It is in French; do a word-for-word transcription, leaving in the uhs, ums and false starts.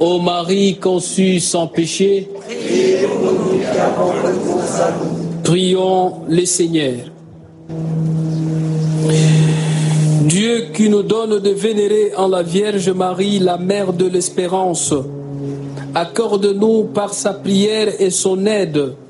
Ô Marie conçue sans péché, priez pour nous qui avons recours à vous. prions le Seigneur. Dieu qui nous donne de vénérer en la Vierge Marie, la mère de l'espérance, accorde-nous par sa prière et son aide